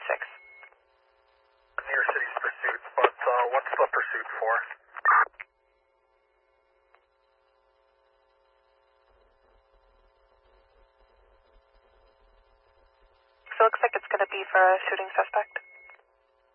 Near city's pursuit, but what's the pursuit for? So it looks like it's going to be for a shooting suspect.